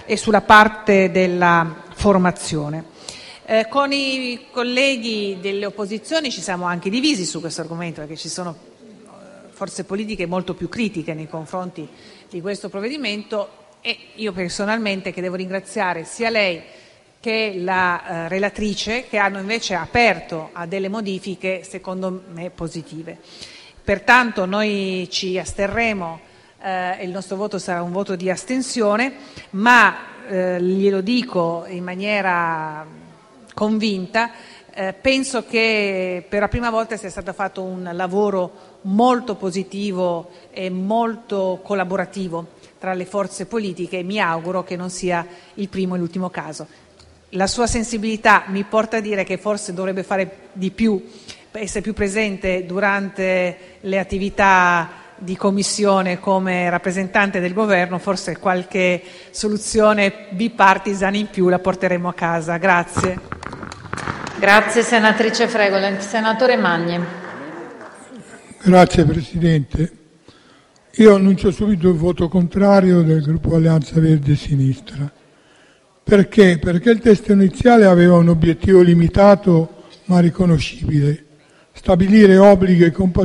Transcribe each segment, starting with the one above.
e sulla parte della formazione. Con i colleghi delle opposizioni ci siamo anche divisi su questo argomento, perché ci sono forze politiche molto più critiche nei confronti di questo provvedimento, e io personalmente, che devo ringraziare sia lei che la relatrice, che hanno invece aperto a delle modifiche secondo me positive. Pertanto noi ci asterremo e il nostro voto sarà un voto di astensione, ma glielo dico in maniera convinta, penso che per la prima volta sia stato fatto un lavoro molto positivo e molto collaborativo tra le forze politiche, e mi auguro che non sia il primo e l'ultimo caso. La sua sensibilità mi porta a dire che forse dovrebbe fare di più, essere più presente durante le attività di commissione come rappresentante del governo. Forse qualche soluzione bipartisan in più la porteremo a casa. Grazie. Grazie senatrice Fregolent. Senatore Magni. Grazie Presidente. Io annuncio subito il voto contrario del gruppo Alleanza Verdi e Sinistra. Perché? Perché il testo iniziale aveva un obiettivo limitato ma riconoscibile: stabilire obblighi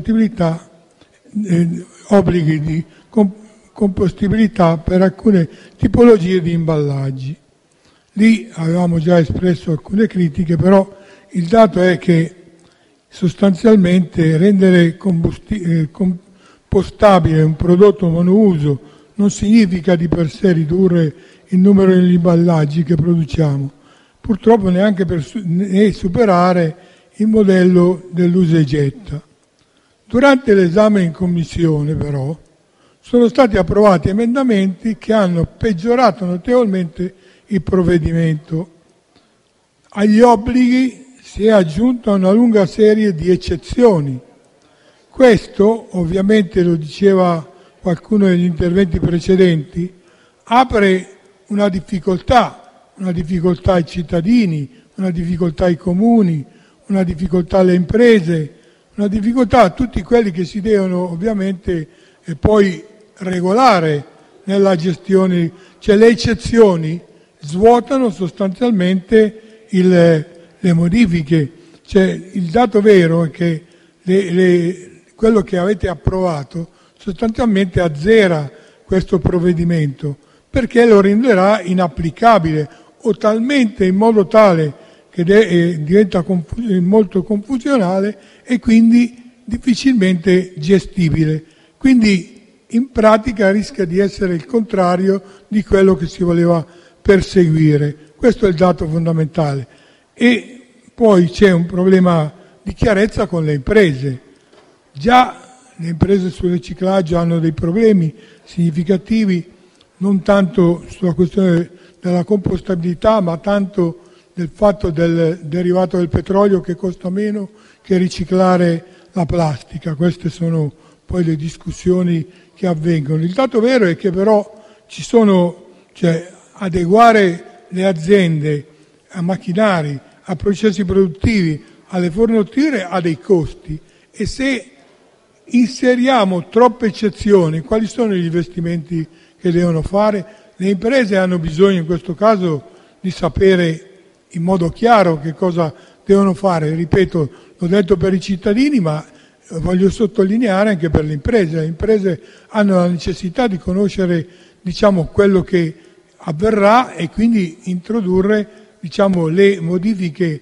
di compostibilità per alcune tipologie di imballaggi. Lì avevamo già espresso alcune critiche, però il dato è che sostanzialmente rendere compostabile un prodotto monouso non significa di per sé ridurre il numero degli imballaggi che produciamo, purtroppo neanche né superare il modello dell'usa e getta. Durante l'esame in commissione, però, sono stati approvati emendamenti che hanno peggiorato notevolmente il provvedimento. Agli obblighi si è aggiunta una lunga serie di eccezioni. Questo, ovviamente, lo diceva qualcuno degli interventi precedenti, apre una difficoltà ai cittadini, una difficoltà ai comuni, una difficoltà alle imprese, una difficoltà a tutti quelli che si devono ovviamente poi regolare nella gestione. Cioè le eccezioni svuotano sostanzialmente le modifiche. Cioè, il dato vero è che quello che avete approvato sostanzialmente azzera questo provvedimento, perché lo renderà inapplicabile o talmente in modo tale che diventa molto confusionale e quindi difficilmente gestibile. Quindi in pratica rischia di essere il contrario di quello che si voleva perseguire. Questo è il dato fondamentale. E poi c'è un problema di chiarezza con le imprese. Già le imprese sul riciclaggio hanno dei problemi significativi, non tanto sulla questione della compostabilità, ma tanto del fatto del derivato del petrolio che costa meno che riciclare la plastica. Queste sono poi le discussioni che avvengono. Il dato vero è che però adeguare le aziende a macchinari, a processi produttivi, alle forniture ha dei costi, e se inseriamo troppe eccezioni, quali sono gli investimenti che devono fare? Le imprese hanno bisogno in questo caso di sapere in modo chiaro che cosa devono fare. Ripeto, l'ho detto per i cittadini, ma voglio sottolineare anche per le imprese. Le imprese hanno la necessità di conoscere, quello che avverrà e quindi introdurre, le modifiche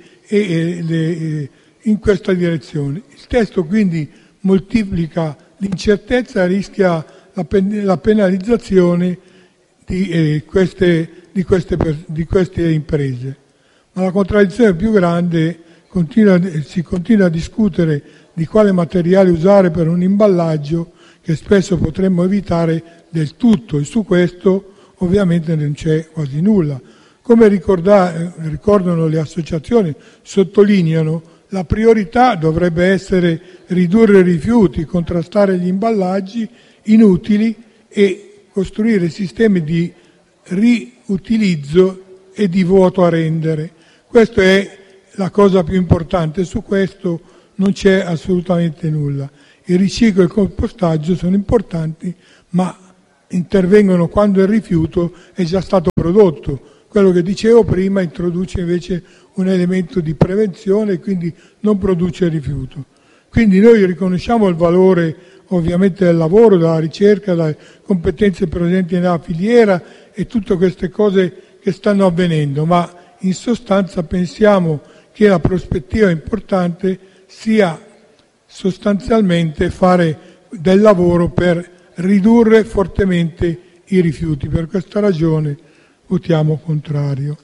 in questa direzione. Il testo quindi moltiplica l'incertezza e rischia la penalizzazione di queste imprese. Ma la contraddizione più grande, si continua a discutere di quale materiale usare per un imballaggio che spesso potremmo evitare del tutto, e su questo ovviamente non c'è quasi nulla. Come ricordano le associazioni, sottolineano, la priorità dovrebbe essere ridurre i rifiuti, contrastare gli imballaggi inutili e costruire sistemi di riutilizzo e di vuoto a rendere. Questa è la cosa più importante, su questo non c'è assolutamente nulla. Il riciclo e il compostaggio sono importanti, ma intervengono quando il rifiuto è già stato prodotto. Quello che dicevo prima introduce invece un elemento di prevenzione e quindi non produce rifiuto. Quindi noi riconosciamo il valore ovviamente del lavoro, della ricerca, delle competenze presenti nella filiera e tutte queste cose che stanno avvenendo, ma in sostanza pensiamo che la prospettiva importante sia sostanzialmente fare del lavoro per ridurre fortemente i rifiuti. Per questa ragione votiamo contrario.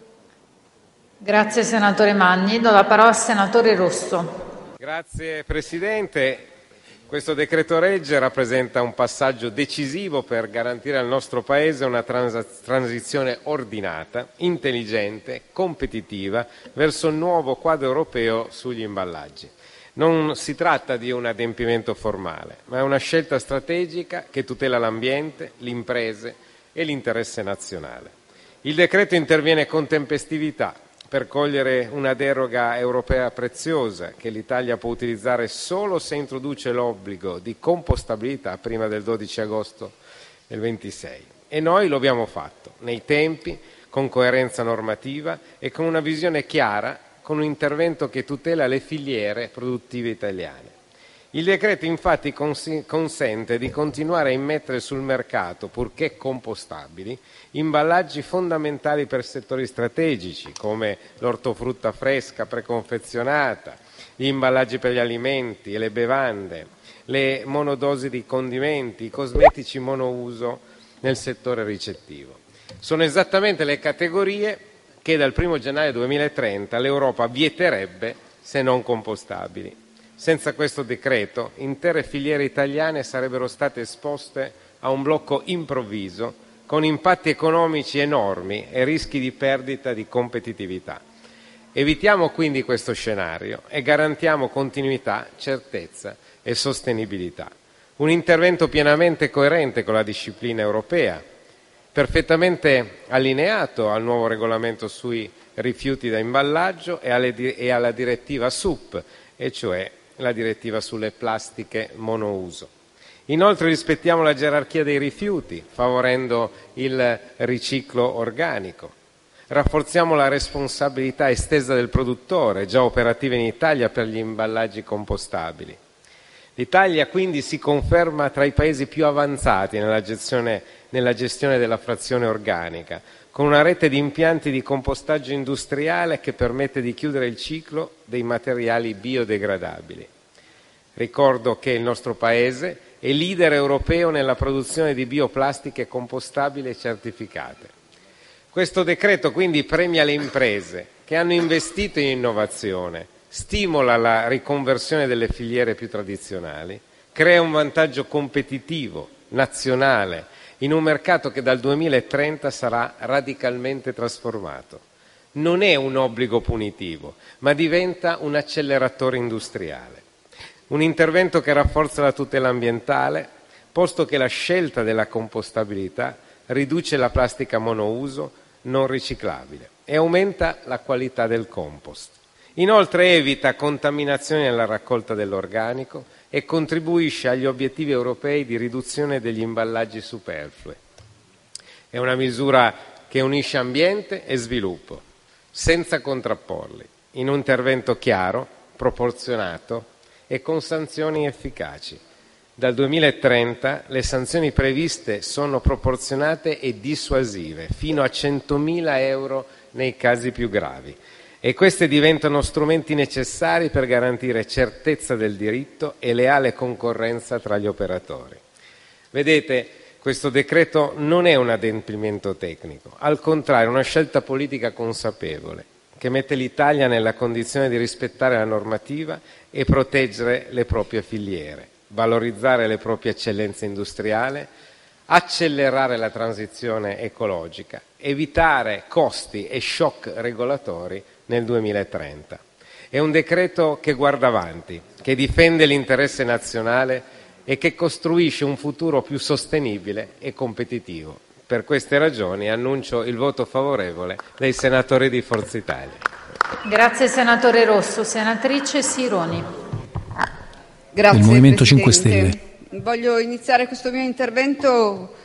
Grazie senatore Magni. Do la parola al senatore Rosso. Grazie Presidente. Questo decreto-legge rappresenta un passaggio decisivo per garantire al nostro Paese una transizione ordinata, intelligente, competitiva verso il nuovo quadro europeo sugli imballaggi. Non si tratta di un adempimento formale, ma è una scelta strategica che tutela l'ambiente, le imprese e l'interesse nazionale. Il decreto interviene con tempestività per cogliere una deroga europea preziosa che l'Italia può utilizzare solo se introduce l'obbligo di compostabilità prima del 12 agosto del 26. E noi lo abbiamo fatto, nei tempi, con coerenza normativa e con una visione chiara, con un intervento che tutela le filiere produttive italiane. Il decreto infatti consente di continuare a immettere sul mercato, purché compostabili, imballaggi fondamentali per settori strategici come l'ortofrutta fresca preconfezionata, gli imballaggi per gli alimenti e le bevande, le monodosi di condimenti, i cosmetici monouso nel settore ricettivo. Sono esattamente le categorie che dal 1 gennaio 2030 l'Europa vieterebbe se non compostabili. Senza questo decreto, intere filiere italiane sarebbero state esposte a un blocco improvviso, con impatti economici enormi e rischi di perdita di competitività. Evitiamo quindi questo scenario e garantiamo continuità, certezza e sostenibilità. Un intervento pienamente coerente con la disciplina europea, perfettamente allineato al nuovo regolamento sui rifiuti da imballaggio e alla direttiva SUP, e cioè la direttiva sulle plastiche monouso. Inoltre rispettiamo la gerarchia dei rifiuti, favorendo il riciclo organico. Rafforziamo la responsabilità estesa del produttore, già operativa in Italia per gli imballaggi compostabili. L'Italia quindi si conferma tra i paesi più avanzati nella gestione della frazione organica, con una rete di impianti di compostaggio industriale che permette di chiudere il ciclo dei materiali biodegradabili. Ricordo che il nostro Paese è leader europeo nella produzione di bioplastiche compostabili e certificate. Questo decreto quindi premia le imprese che hanno investito in innovazione, stimola la riconversione delle filiere più tradizionali, crea un vantaggio competitivo, nazionale, in un mercato che dal 2030 sarà radicalmente trasformato. Non è un obbligo punitivo, ma diventa un acceleratore industriale. Un intervento che rafforza la tutela ambientale, posto che la scelta della compostabilità riduce la plastica monouso non riciclabile e aumenta la qualità del compost. Inoltre evita contaminazioni nella raccolta dell'organico e contribuisce agli obiettivi europei di riduzione degli imballaggi superflui. È una misura che unisce ambiente e sviluppo, senza contrapporli, in un intervento chiaro, proporzionato e con sanzioni efficaci. Dal 2030 le sanzioni previste sono proporzionate e dissuasive, fino a 100.000 euro nei casi più gravi. E queste diventano strumenti necessari per garantire certezza del diritto e leale concorrenza tra gli operatori. Vedete, questo decreto non è un adempimento tecnico, al contrario è una scelta politica consapevole che mette l'Italia nella condizione di rispettare la normativa e proteggere le proprie filiere, valorizzare le proprie eccellenze industriali, accelerare la transizione ecologica, evitare costi e shock regolatori nel 2030. È un decreto che guarda avanti, che difende l'interesse nazionale e che costruisce un futuro più sostenibile e competitivo. Per queste ragioni annuncio il voto favorevole dei senatori di Forza Italia. Grazie senatore Rosso. Senatrice Sironi. Grazie, del Movimento 5 Presidente. Stelle. Voglio iniziare questo mio intervento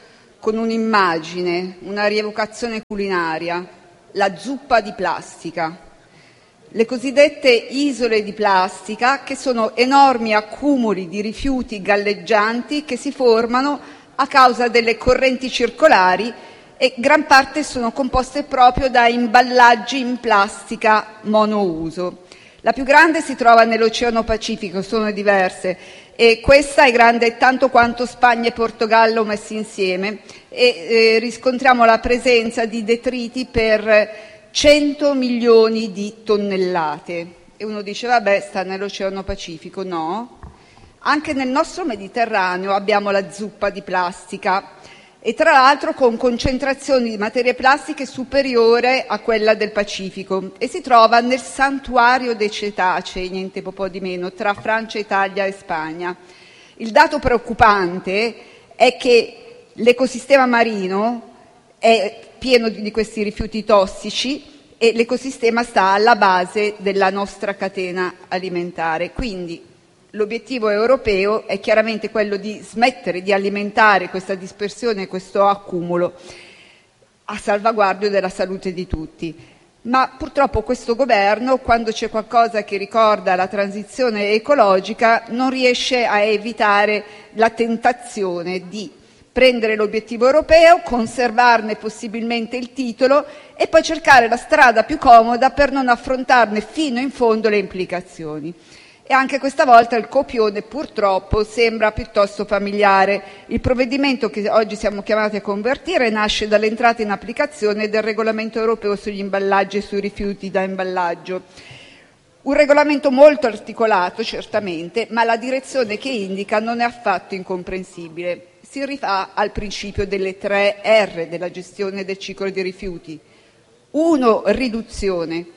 con un'immagine, una rievocazione culinaria, la zuppa di plastica. Le cosiddette isole di plastica, che sono enormi accumuli di rifiuti galleggianti che si formano a causa delle correnti circolari e gran parte sono composte proprio da imballaggi in plastica monouso. La più grande si trova nell'Oceano Pacifico, sono diverse, e questa è grande tanto quanto Spagna e Portogallo messi insieme, e riscontriamo la presenza di detriti per 100 milioni di tonnellate. E uno dice, vabbè, sta nell'Oceano Pacifico. No, anche nel nostro Mediterraneo abbiamo la zuppa di plastica, e tra l'altro con concentrazioni di materie plastiche superiore a quella del Pacifico, e si trova nel santuario dei cetacei, niente po' di meno, tra Francia, Italia e Spagna. Il dato preoccupante è che l'ecosistema marino è pieno di questi rifiuti tossici e l'ecosistema sta alla base della nostra catena alimentare. Quindi l'obiettivo europeo è chiaramente quello di smettere di alimentare questa dispersione e questo accumulo a salvaguardia della salute di tutti. Ma purtroppo questo governo, quando c'è qualcosa che ricorda la transizione ecologica, non riesce a evitare la tentazione di prendere l'obiettivo europeo, conservarne possibilmente il titolo e poi cercare la strada più comoda per non affrontarne fino in fondo le implicazioni. E anche questa volta il copione purtroppo sembra piuttosto familiare. Il provvedimento che oggi siamo chiamati a convertire nasce dall'entrata in applicazione del regolamento europeo sugli imballaggi e sui rifiuti da imballaggio. Un regolamento molto articolato, certamente, ma la direzione che indica non è affatto incomprensibile. Si rifà al principio delle 3 R della gestione del ciclo dei rifiuti. 1. Riduzione.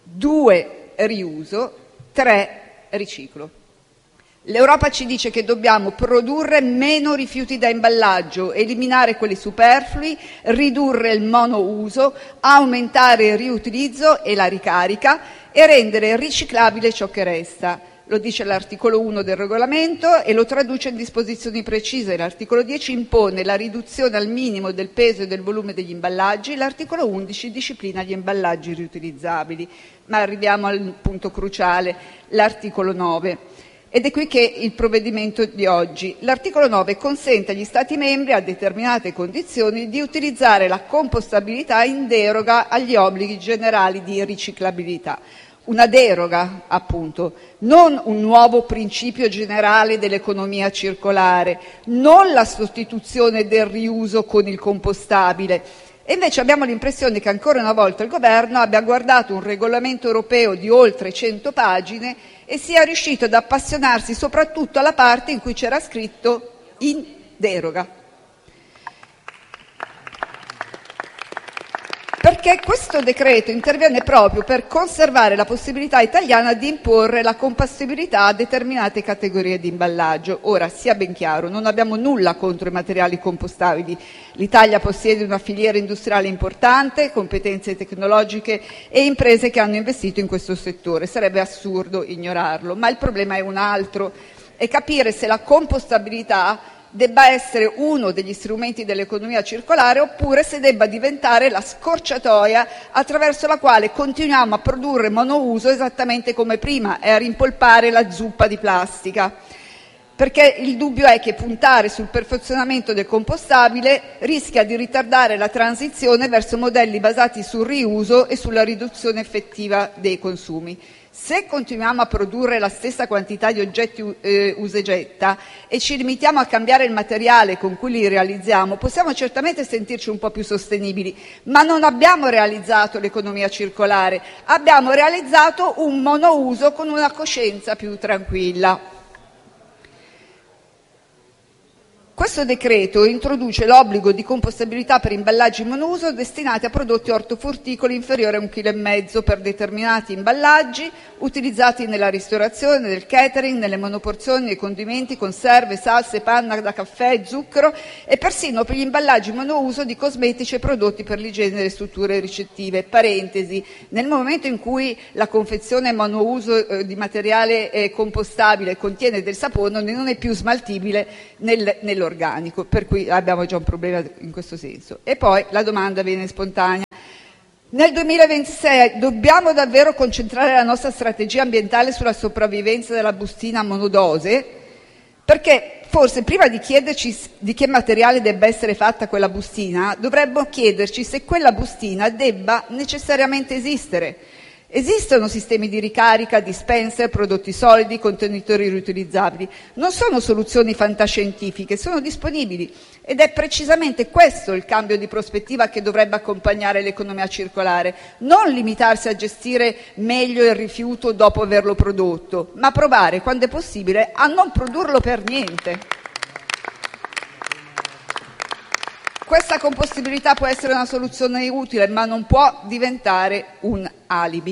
2. Riuso. 3. Riciclo. L'Europa ci dice che dobbiamo produrre meno rifiuti da imballaggio, eliminare quelli superflui, ridurre il monouso, aumentare il riutilizzo e la ricarica e rendere riciclabile ciò che resta. Lo dice l'articolo 1 del regolamento e lo traduce in disposizioni precise. L'articolo 10 impone la riduzione al minimo del peso e del volume degli imballaggi, l'articolo 11 disciplina gli imballaggi riutilizzabili. Ma arriviamo al punto cruciale, l'articolo 9. Ed è qui che il provvedimento di oggi. L'articolo 9 consente agli Stati membri, a determinate condizioni, di utilizzare la compostabilità in deroga agli obblighi generali di riciclabilità. Una deroga, appunto, non un nuovo principio generale dell'economia circolare, non la sostituzione del riuso con il compostabile. E invece abbiamo l'impressione che ancora una volta il governo abbia guardato un regolamento europeo di oltre 100 pagine e sia riuscito ad appassionarsi soprattutto alla parte in cui c'era scritto in deroga. Perché questo decreto interviene proprio per conservare la possibilità italiana di imporre la compostabilità a determinate categorie di imballaggio. Ora, sia ben chiaro, non abbiamo nulla contro i materiali compostabili. L'Italia possiede una filiera industriale importante, competenze tecnologiche e imprese che hanno investito in questo settore. Sarebbe assurdo ignorarlo, ma il problema è un altro, è capire se la compostabilità debba essere uno degli strumenti dell'economia circolare oppure se debba diventare la scorciatoia attraverso la quale continuiamo a produrre monouso esattamente come prima e a rimpolpare la zuppa di plastica. Perché il dubbio è che puntare sul perfezionamento del compostabile rischia di ritardare la transizione verso modelli basati sul riuso e sulla riduzione effettiva dei consumi. Se continuiamo a produrre la stessa quantità di oggetti usa e getta e ci limitiamo a cambiare il materiale con cui li realizziamo, possiamo certamente sentirci un po' più sostenibili, ma non abbiamo realizzato l'economia circolare, abbiamo realizzato un monouso con una coscienza più tranquilla. Questo decreto introduce l'obbligo di compostabilità per imballaggi monouso destinati a prodotti ortofrutticoli inferiori a 1,5 kg per determinati imballaggi, utilizzati nella ristorazione, nel catering, nelle monoporzioni, nei condimenti, conserve, salse, panna da caffè, zucchero e persino per gli imballaggi monouso di cosmetici e prodotti per l'igiene delle strutture ricettive. Parentesi, nel momento in cui la confezione monouso di materiale compostabile contiene del sapone, non è più smaltibile nell'organico, per cui abbiamo già un problema in questo senso. E poi la domanda viene spontanea. Nel 2026 dobbiamo davvero concentrare la nostra strategia ambientale sulla sopravvivenza della bustina monodose? Perché forse prima di chiederci di che materiale debba essere fatta quella bustina, dovremmo chiederci se quella bustina debba necessariamente esistere. Esistono sistemi di ricarica, dispenser, prodotti solidi, contenitori riutilizzabili. Non sono soluzioni fantascientifiche, sono disponibili ed è precisamente questo il cambio di prospettiva che dovrebbe accompagnare l'economia circolare. Non limitarsi a gestire meglio il rifiuto dopo averlo prodotto, ma provare, quando è possibile, a non produrlo per niente. Questa compostabilità può essere una soluzione utile, ma non può diventare un alibi.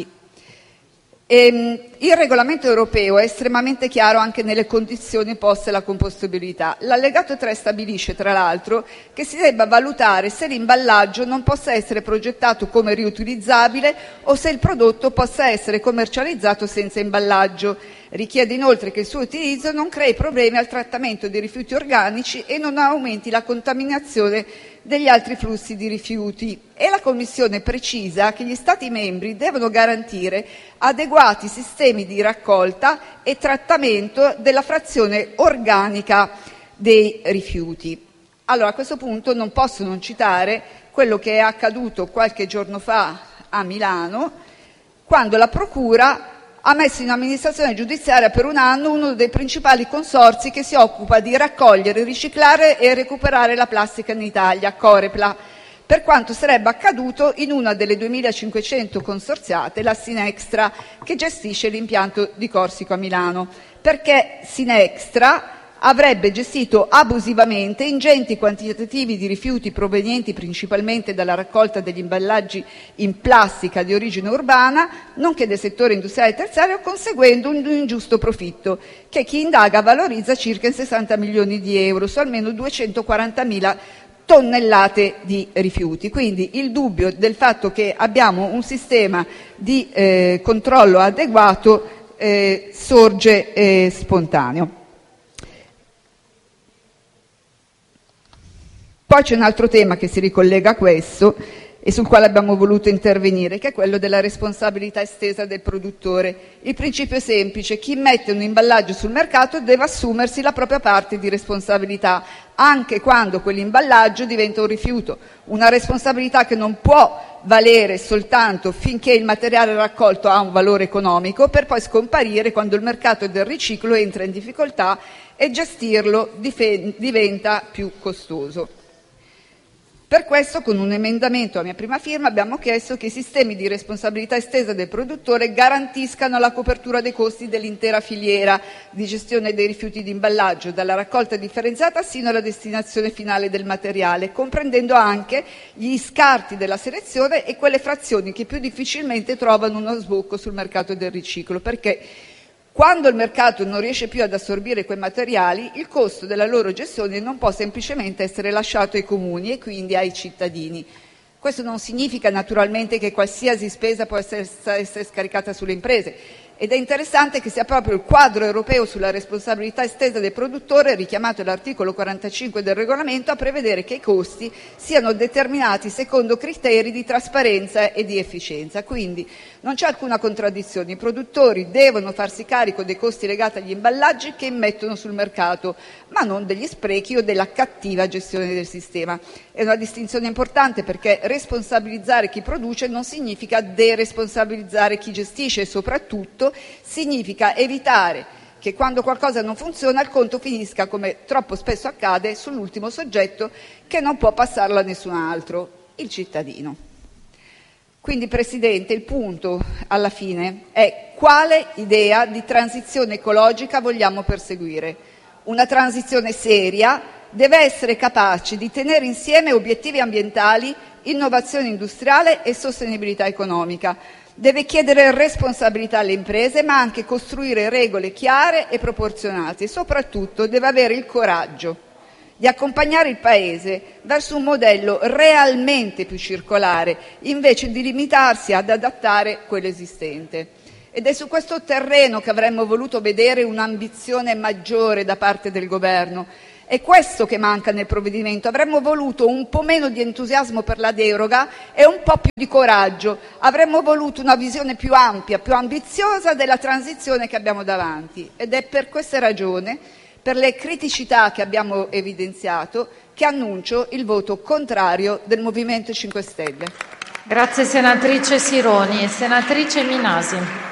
Il regolamento europeo è estremamente chiaro anche nelle condizioni poste alla compostabilità. L'allegato 3 stabilisce, tra l'altro, che si debba valutare se l'imballaggio non possa essere progettato come riutilizzabile o se il prodotto possa essere commercializzato senza imballaggio. Richiede inoltre che il suo utilizzo non crei problemi al trattamento dei rifiuti organici e non aumenti la contaminazione degli altri flussi di rifiuti. E la Commissione precisa che gli Stati membri devono garantire adeguati sistemi di raccolta e trattamento della frazione organica dei rifiuti. Allora, a questo punto non posso non citare quello che è accaduto qualche giorno fa a Milano, quando la Procura ha messo in amministrazione giudiziaria per un anno uno dei principali consorzi che si occupa di raccogliere, riciclare e recuperare la plastica in Italia, Corepla, per quanto sarebbe accaduto in una delle 2500 consorziate, la Sinextra, che gestisce l'impianto di Corsico a Milano, perché Sinextra avrebbe gestito abusivamente ingenti quantitativi di rifiuti provenienti principalmente dalla raccolta degli imballaggi in plastica di origine urbana, nonché del settore industriale terziario, conseguendo un ingiusto profitto che chi indaga valorizza circa in 60 milioni di euro su almeno 240.000 tonnellate di rifiuti. Quindi il dubbio del fatto che abbiamo un sistema di controllo adeguato sorge spontaneo. Poi c'è un altro tema che si ricollega a questo e sul quale abbiamo voluto intervenire, che è quello della responsabilità estesa del produttore. Il principio è semplice: chi mette un imballaggio sul mercato deve assumersi la propria parte di responsabilità, anche quando quell'imballaggio diventa un rifiuto. Una responsabilità che non può valere soltanto finché il materiale raccolto ha un valore economico, per poi scomparire quando il mercato del riciclo entra in difficoltà e gestirlo diventa più costoso. Per questo, con un emendamento a mia prima firma, abbiamo chiesto che i sistemi di responsabilità estesa del produttore garantiscano la copertura dei costi dell'intera filiera di gestione dei rifiuti di imballaggio, dalla raccolta differenziata sino alla destinazione finale del materiale, comprendendo anche gli scarti della selezione e quelle frazioni che più difficilmente trovano uno sbocco sul mercato del riciclo, perché quando il mercato non riesce più ad assorbire quei materiali, il costo della loro gestione non può semplicemente essere lasciato ai comuni e quindi ai cittadini. Questo non significa naturalmente che qualsiasi spesa può essere scaricata sulle imprese, ed è interessante che sia proprio il quadro europeo sulla responsabilità estesa del produttore, richiamato all'articolo 45 del regolamento, a prevedere che i costi siano determinati secondo criteri di trasparenza e di efficienza. Quindi non c'è alcuna contraddizione: i produttori devono farsi carico dei costi legati agli imballaggi che immettono sul mercato, ma non degli sprechi o della cattiva gestione del sistema. È una distinzione importante, perché responsabilizzare chi produce non significa deresponsabilizzare chi gestisce, e soprattutto significa evitare che quando qualcosa non funziona il conto finisca, come troppo spesso accade, sull'ultimo soggetto che non può passarlo a nessun altro, il cittadino. Quindi, Presidente, il punto alla fine è: quale idea di transizione ecologica vogliamo perseguire? Una transizione seria, deve essere capace di tenere insieme obiettivi ambientali, innovazione industriale e sostenibilità economica. Deve chiedere responsabilità alle imprese, ma anche costruire regole chiare e proporzionate e soprattutto deve avere il coraggio di accompagnare il Paese verso un modello realmente più circolare, invece di limitarsi ad adattare quello esistente. Ed è su questo terreno che avremmo voluto vedere un'ambizione maggiore da parte del Governo. È questo che manca nel provvedimento. Avremmo voluto un po' meno di entusiasmo per la deroga e un po' più di coraggio. Avremmo voluto una visione più ampia, più ambiziosa della transizione che abbiamo davanti. Ed è per questa ragione, per le criticità che abbiamo evidenziato, che annuncio il voto contrario del Movimento 5 Stelle. Grazie senatrice Sironi. Senatrice Minasi.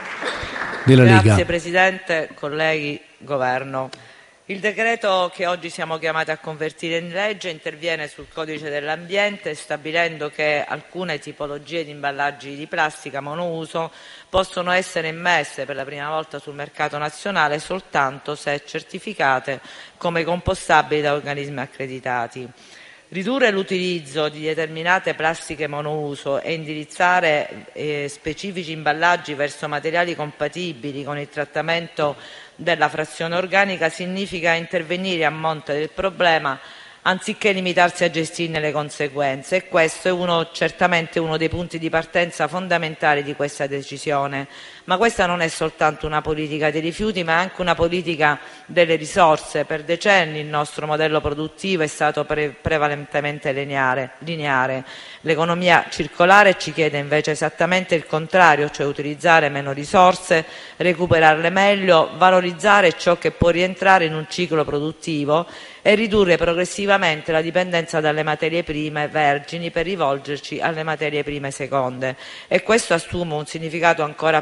Grazie Presidente, colleghi, Governo. Il decreto che oggi siamo chiamati a convertire in legge interviene sul Codice dell'ambiente stabilendo che alcune tipologie di imballaggi di plastica monouso possono essere immesse per la prima volta sul mercato nazionale soltanto se certificate come compostabili da organismi accreditati. Ridurre l'utilizzo di determinate plastiche monouso e indirizzare specifici imballaggi verso materiali compatibili con il trattamento della frazione organica significa intervenire a monte del problema anziché limitarsi a gestirne le conseguenze, e questo è certamente uno dei punti di partenza fondamentali di questa decisione. Ma questa non è soltanto una politica dei rifiuti, ma è anche una politica delle risorse. Per decenni il nostro modello produttivo è stato prevalentemente lineare. L'economia circolare ci chiede invece esattamente il contrario, cioè utilizzare meno risorse, recuperarle meglio, valorizzare ciò che può rientrare in un ciclo produttivo e ridurre progressivamente la dipendenza dalle materie prime vergini per rivolgerci alle materie prime seconde. E questo assume un significato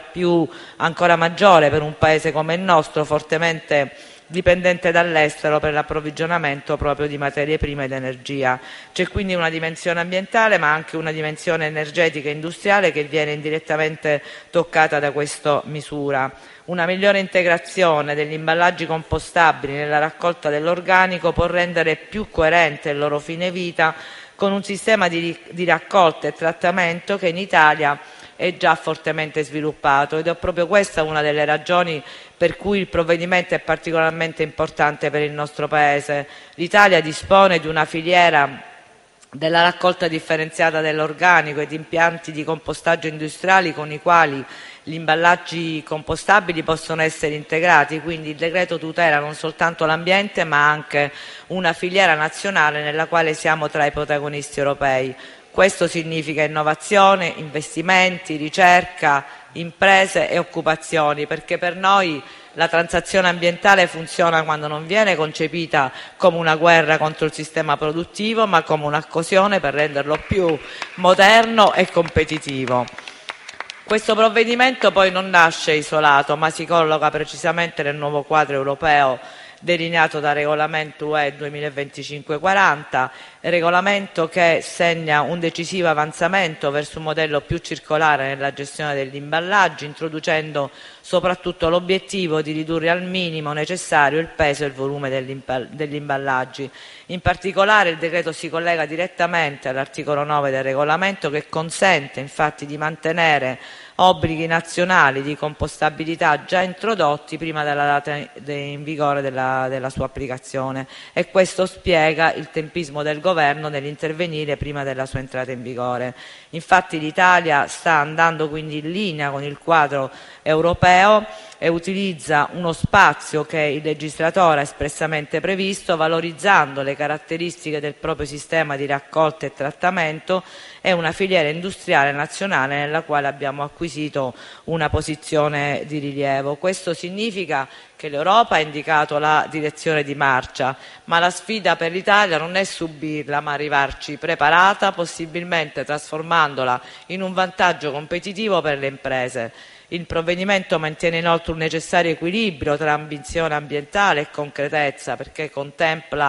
ancora maggiore per un paese come il nostro, fortemente dipendente dall'estero per l'approvvigionamento proprio di materie prime ed energia. C'è quindi una dimensione ambientale, ma anche una dimensione energetica e industriale che viene indirettamente toccata da questa misura. Una migliore integrazione degli imballaggi compostabili nella raccolta dell'organico può rendere più coerente il loro fine vita con un sistema di raccolta e trattamento che in Italia è già fortemente sviluppato, ed è proprio questa una delle ragioni per cui il provvedimento è particolarmente importante per il nostro Paese. L'Italia dispone di una filiera della raccolta differenziata dell'organico e di impianti di compostaggio industriali con i quali gli imballaggi compostabili possono essere integrati, quindi il decreto tutela non soltanto l'ambiente ma anche una filiera nazionale nella quale siamo tra i protagonisti europei. Questo significa innovazione, investimenti, ricerca, imprese e occupazioni, perché per noi la transizione ambientale funziona quando non viene concepita come una guerra contro il sistema produttivo, ma come un'occasione per renderlo più moderno e competitivo. Questo provvedimento poi non nasce isolato, ma si colloca precisamente nel nuovo quadro europeo delineato dal regolamento UE 2025/40, regolamento che segna un decisivo avanzamento verso un modello più circolare nella gestione degli imballaggi, introducendo soprattutto l'obiettivo di ridurre al minimo necessario il peso e il volume degli imballaggi. In particolare il decreto si collega direttamente all'articolo 9 del regolamento, che consente infatti di mantenere obblighi nazionali di compostabilità già introdotti prima della data in vigore della sua applicazione, e questo spiega il tempismo del Governo nell'intervenire prima della sua entrata in vigore. Infatti l'Italia sta andando quindi in linea con il quadro europeo e utilizza uno spazio che il legislatore ha espressamente previsto, valorizzando le caratteristiche del proprio sistema di raccolta e trattamento e una filiera industriale nazionale nella quale abbiamo acquisito una posizione di rilievo. Questo significa che l'Europa ha indicato la direzione di marcia, ma la sfida per l'Italia non è subirla, ma arrivarci preparata, possibilmente trasformandola in un vantaggio competitivo per le imprese. Il provvedimento mantiene inoltre un necessario equilibrio tra ambizione ambientale e concretezza, perché contempla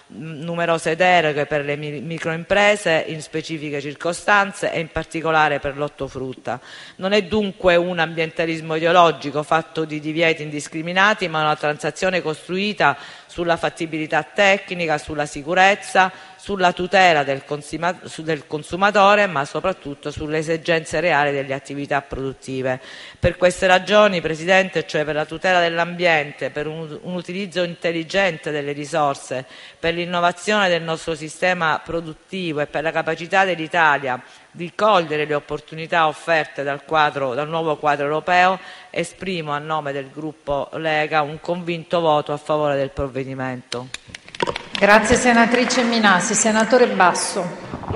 numerose deroghe per le microimprese in specifiche circostanze e in particolare per l'ortofrutta. Non è dunque un ambientalismo ideologico fatto di divieti indiscriminati, ma una transazione costruita sulla fattibilità tecnica, sulla sicurezza, sulla tutela del consumatore, ma soprattutto sulle esigenze reali delle attività produttive. Per queste ragioni, Presidente, cioè per la tutela dell'ambiente, per un utilizzo intelligente delle risorse, per l'innovazione del nostro sistema produttivo e per la capacità dell'Italia di cogliere le opportunità offerte dal nuovo quadro europeo, esprimo a nome del gruppo Lega un convinto voto a favore del provvedimento. Grazie senatrice Minasi. Senatore Basso.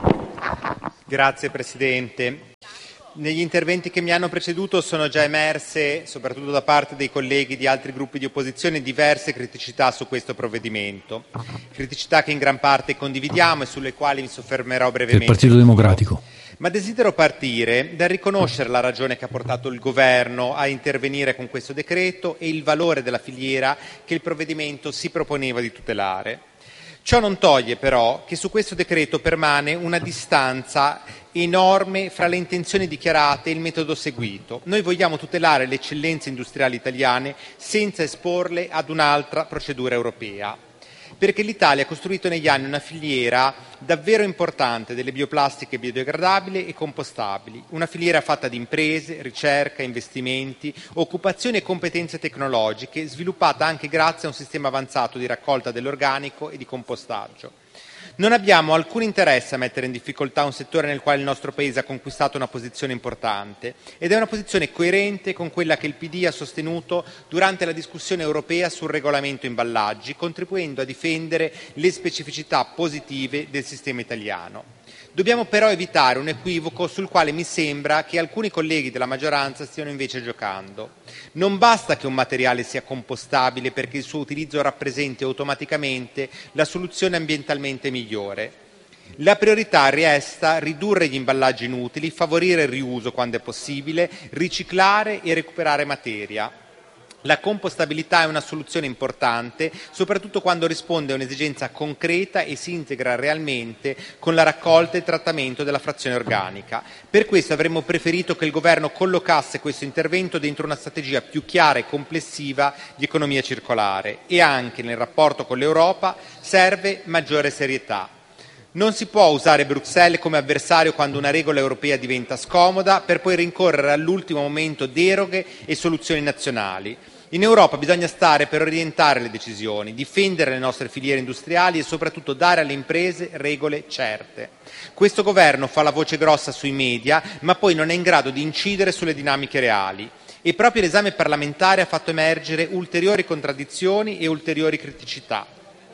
Grazie Presidente. Negli interventi che mi hanno preceduto sono già emerse, soprattutto da parte dei colleghi di altri gruppi di opposizione, diverse criticità su questo provvedimento. Criticità che in gran parte condividiamo e sulle quali mi soffermerò brevemente. Del Partito Democratico. Ma desidero partire dal riconoscere la ragione che ha portato il Governo a intervenire con questo decreto e il valore della filiera che il provvedimento si proponeva di tutelare. Ciò non toglie però che su questo decreto permane una distanza enorme fra le intenzioni dichiarate e il metodo seguito. Noi vogliamo tutelare le eccellenze industriali italiane senza esporle ad un'altra procedura europea, perché l'Italia ha costruito negli anni una filiera davvero importante delle bioplastiche biodegradabili e compostabili, una filiera fatta di imprese, ricerca, investimenti, occupazioni e competenze tecnologiche, sviluppata anche grazie a un sistema avanzato di raccolta dell'organico e di compostaggio. Non abbiamo alcun interesse a mettere in difficoltà un settore nel quale il nostro Paese ha conquistato una posizione importante ed è una posizione coerente con quella che il PD ha sostenuto durante la discussione europea sul regolamento imballaggi, contribuendo a difendere le specificità positive del sistema italiano. Dobbiamo però evitare un equivoco sul quale mi sembra che alcuni colleghi della maggioranza stiano invece giocando. Non basta che un materiale sia compostabile perché il suo utilizzo rappresenti automaticamente la soluzione ambientalmente migliore. La priorità resta ridurre gli imballaggi inutili, favorire il riuso quando è possibile, riciclare e recuperare materia. La compostabilità è una soluzione importante, soprattutto quando risponde a un'esigenza concreta e si integra realmente con la raccolta e il trattamento della frazione organica. Per questo avremmo preferito che il Governo collocasse questo intervento dentro una strategia più chiara e complessiva di economia circolare e anche nel rapporto con l'Europa serve maggiore serietà. Non si può usare Bruxelles come avversario quando una regola europea diventa scomoda per poi rincorrere all'ultimo momento deroghe e soluzioni nazionali. In Europa bisogna stare per orientare le decisioni, difendere le nostre filiere industriali e soprattutto dare alle imprese regole certe. Questo Governo fa la voce grossa sui media, ma poi non è in grado di incidere sulle dinamiche reali. E proprio l'esame parlamentare ha fatto emergere ulteriori contraddizioni e ulteriori criticità.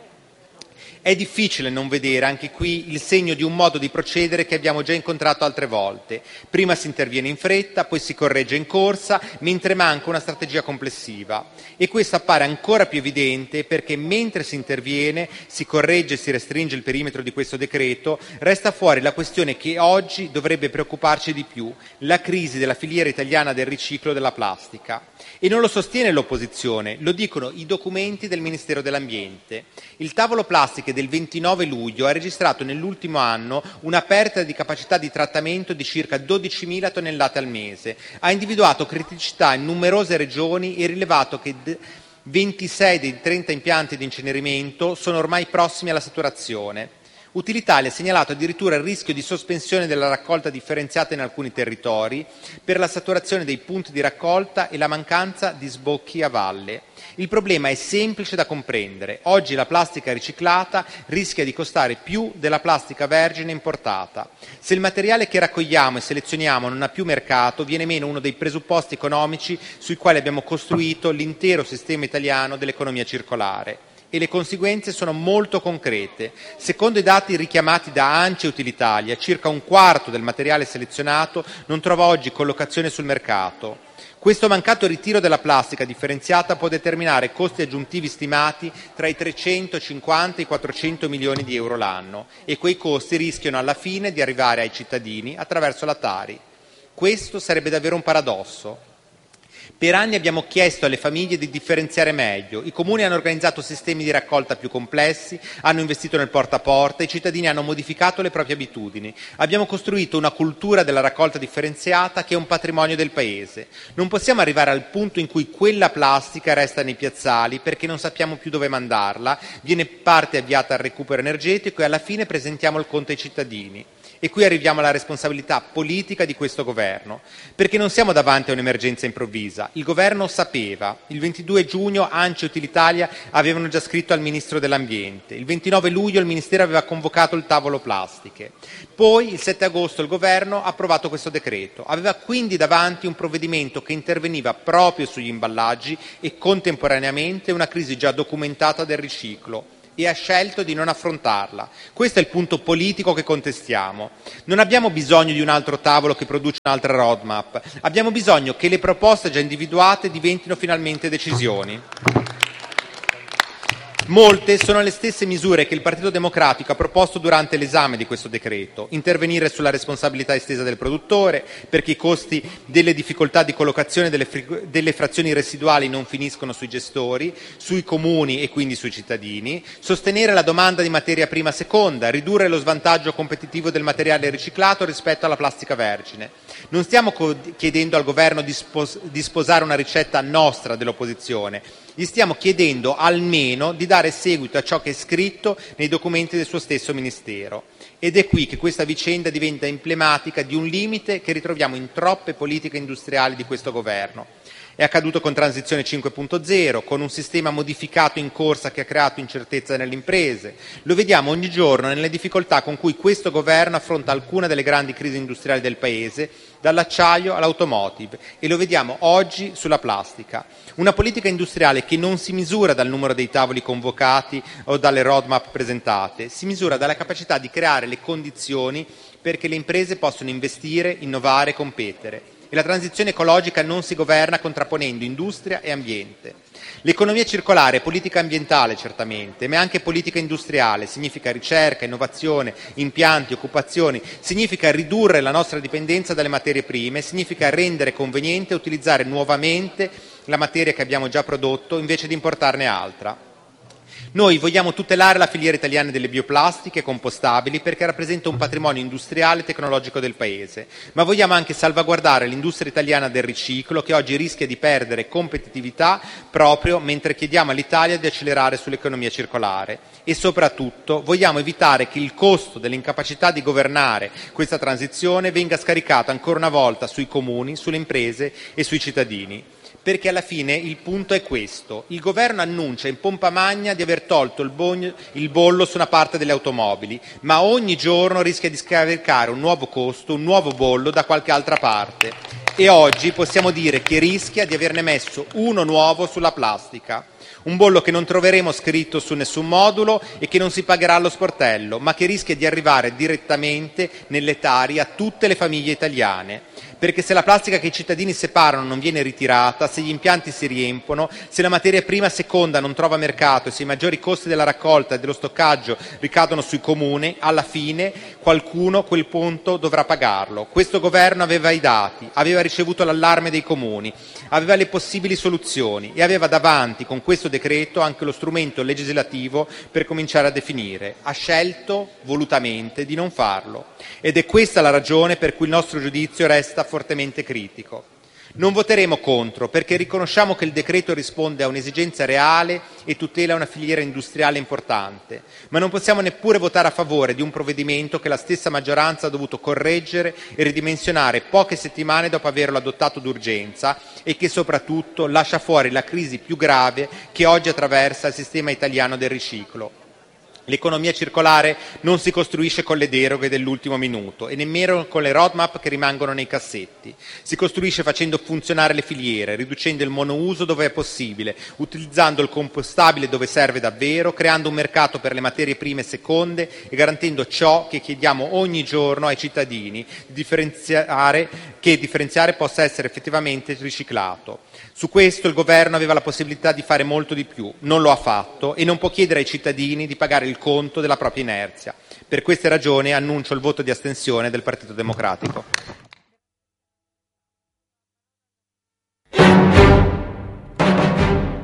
È difficile non vedere anche qui il segno di un modo di procedere che abbiamo già incontrato altre volte. Prima si interviene in fretta, poi si corregge in corsa, mentre manca una strategia complessiva. E questo appare ancora più evidente perché mentre si interviene, si corregge e si restringe il perimetro di questo decreto, resta fuori la questione che oggi dovrebbe preoccuparci di più, la crisi della filiera italiana del riciclo della plastica. E non lo sostiene l'opposizione, lo dicono i documenti del Ministero dell'Ambiente. Il tavolo plastiche del 29 luglio ha registrato nell'ultimo anno una perdita di capacità di trattamento di circa 12.000 tonnellate al mese. Ha individuato criticità in numerose regioni e rilevato che 26 dei 30 impianti di incenerimento sono ormai prossimi alla saturazione. Utilitalia ha segnalato addirittura il rischio di sospensione della raccolta differenziata in alcuni territori per la saturazione dei punti di raccolta e la mancanza di sbocchi a valle. Il problema è semplice da comprendere. Oggi la plastica riciclata rischia di costare più della plastica vergine importata. Se il materiale che raccogliamo e selezioniamo non ha più mercato, viene meno uno dei presupposti economici sui quali abbiamo costruito l'intero sistema italiano dell'economia circolare. E le conseguenze sono molto concrete. Secondo i dati richiamati da ANCI e Utilitalia, circa un quarto del materiale selezionato non trova oggi collocazione sul mercato. Questo mancato ritiro della plastica differenziata può determinare costi aggiuntivi stimati tra i 350 e i 400 milioni di euro l'anno e quei costi rischiano alla fine di arrivare ai cittadini attraverso la Tari. Questo sarebbe davvero un paradosso. Per anni abbiamo chiesto alle famiglie di differenziare meglio. I comuni hanno organizzato sistemi di raccolta più complessi, hanno investito nel porta a porta, i cittadini hanno modificato le proprie abitudini. Abbiamo costruito una cultura della raccolta differenziata che è un patrimonio del Paese. Non possiamo arrivare al punto in cui quella plastica resta nei piazzali perché non sappiamo più dove mandarla, viene parte avviata al recupero energetico e alla fine presentiamo il conto ai cittadini. E qui arriviamo alla responsabilità politica di questo governo, perché non siamo davanti a un'emergenza improvvisa. Il governo sapeva. Il 22 giugno ANCI e Utilitalia avevano già scritto al Ministro dell'Ambiente. Il 29 luglio il Ministero aveva convocato il tavolo plastiche. Poi, il 7 agosto, il governo ha approvato questo decreto. Aveva quindi davanti un provvedimento che interveniva proprio sugli imballaggi e contemporaneamente una crisi già documentata del riciclo. E ha scelto di non affrontarla. Questo è il punto politico che contestiamo. Non abbiamo bisogno di un altro tavolo che produce un'altra roadmap, abbiamo bisogno che le proposte già individuate diventino finalmente decisioni. Molte sono le stesse misure che il Partito Democratico ha proposto durante l'esame di questo decreto: intervenire sulla responsabilità estesa del produttore, perché i costi delle difficoltà di collocazione delle frazioni residuali non finiscono sui gestori, sui comuni e quindi sui cittadini; sostenere la domanda di materia prima seconda, ridurre lo svantaggio competitivo del materiale riciclato rispetto alla plastica vergine. Non stiamo chiedendo al governo di sposare una ricetta nostra dell'opposizione, gli stiamo chiedendo almeno di dare seguito a ciò che è scritto nei documenti del suo stesso Ministero. Ed è qui che questa vicenda diventa emblematica di un limite che ritroviamo in troppe politiche industriali di questo governo. È accaduto con Transizione 5.0, con un sistema modificato in corsa che ha creato incertezza nelle imprese. Lo vediamo ogni giorno nelle difficoltà con cui questo governo affronta alcune delle grandi crisi industriali del Paese, dall'acciaio all'automotive, e lo vediamo oggi sulla plastica. Una politica industriale che non si misura dal numero dei tavoli convocati o dalle roadmap presentate, si misura dalla capacità di creare le condizioni perché le imprese possano investire, innovare e competere. E la transizione ecologica non si governa contrapponendo industria e ambiente. L'economia circolare è politica ambientale certamente, ma è anche politica industriale, significa ricerca, innovazione, impianti, occupazioni, significa ridurre la nostra dipendenza dalle materie prime, significa rendere conveniente utilizzare nuovamente la materia che abbiamo già prodotto invece di importarne altra. Noi vogliamo tutelare la filiera italiana delle bioplastiche compostabili perché rappresenta un patrimonio industriale e tecnologico del Paese, ma vogliamo anche salvaguardare l'industria italiana del riciclo che oggi rischia di perdere competitività proprio mentre chiediamo all'Italia di accelerare sull'economia circolare. E soprattutto vogliamo evitare che il costo dell'incapacità di governare questa transizione venga scaricato ancora una volta sui comuni, sulle imprese e sui cittadini. Perché alla fine il punto è questo: il governo annuncia in pompa magna di aver tolto il bollo su una parte delle automobili, ma ogni giorno rischia di scaricare un nuovo costo, un nuovo bollo da qualche altra parte. E oggi possiamo dire che rischia di averne messo uno nuovo sulla plastica. Un bollo che non troveremo scritto su nessun modulo e che non si pagherà allo sportello, ma che rischia di arrivare direttamente nelle tari a tutte le famiglie italiane. Perché se la plastica che i cittadini separano non viene ritirata, se gli impianti si riempono, se la materia prima seconda non trova mercato e se i maggiori costi della raccolta e dello stoccaggio ricadono sui comuni, alla fine qualcuno quel punto dovrà pagarlo. Questo governo aveva i dati, aveva ricevuto l'allarme dei comuni, aveva le possibili soluzioni e aveva davanti con questo decreto anche lo strumento legislativo per cominciare a definire. Ha scelto volutamente di non farlo ed è questa la ragione per cui il nostro giudizio resta fortemente critico. Non voteremo contro perché riconosciamo che il decreto risponde a un'esigenza reale e tutela una filiera industriale importante, ma non possiamo neppure votare a favore di un provvedimento che la stessa maggioranza ha dovuto correggere e ridimensionare poche settimane dopo averlo adottato d'urgenza e che soprattutto lascia fuori la crisi più grave che oggi attraversa il sistema italiano del riciclo. L'economia circolare non si costruisce con le deroghe dell'ultimo minuto e nemmeno con le roadmap che rimangono nei cassetti. Si costruisce facendo funzionare le filiere, riducendo il monouso dove è possibile, utilizzando il compostabile dove serve davvero, creando un mercato per le materie prime seconde e garantendo ciò che chiediamo ogni giorno ai cittadini, che differenziare possa essere effettivamente riciclato. Su questo il governo aveva la possibilità di fare molto di più, non lo ha fatto e non può chiedere ai cittadini di pagare il conto della propria inerzia. Per queste ragioni annuncio il voto di astensione del Partito Democratico.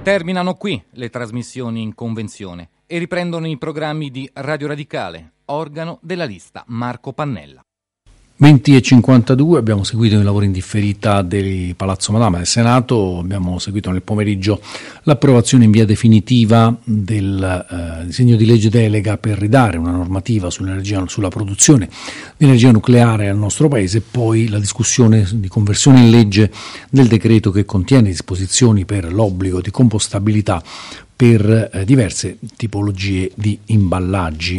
Terminano qui le trasmissioni in convenzione e riprendono i programmi di Radio Radicale, organo della lista Marco Pannella. 20:52 abbiamo seguito i lavori in differita del Palazzo Madama del Senato, abbiamo seguito nel pomeriggio l'approvazione in via definitiva del disegno di legge delega per ridare una normativa sulla produzione di energia nucleare al nostro Paese, poi la discussione di conversione in legge del decreto che contiene disposizioni per l'obbligo di compostabilità per diverse tipologie di imballaggi.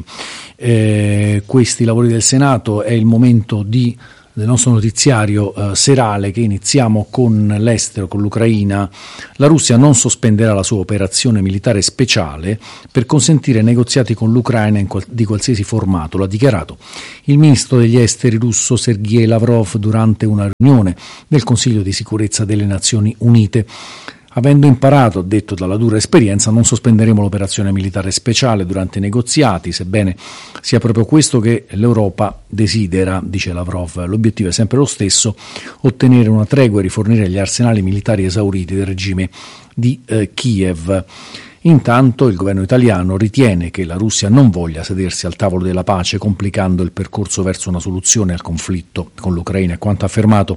Questi lavori del Senato è il momento del nostro notiziario serale, che iniziamo con l'estero, con l'Ucraina. La Russia non sospenderà la sua operazione militare speciale per consentire negoziati con l'Ucraina di qualsiasi formato, lo ha dichiarato il ministro degli esteri russo Sergei Lavrov durante una riunione del Consiglio di sicurezza delle Nazioni Unite. Avendo imparato, detto, dalla dura esperienza, non sospenderemo l'operazione militare speciale durante i negoziati, sebbene sia proprio questo che l'Europa desidera, dice Lavrov. L'obiettivo è sempre lo stesso: ottenere una tregua e rifornire gli arsenali militari esauriti del regime di Kiev. Intanto il governo italiano ritiene che la Russia non voglia sedersi al tavolo della pace, complicando il percorso verso una soluzione al conflitto con l'Ucraina, quanto affermato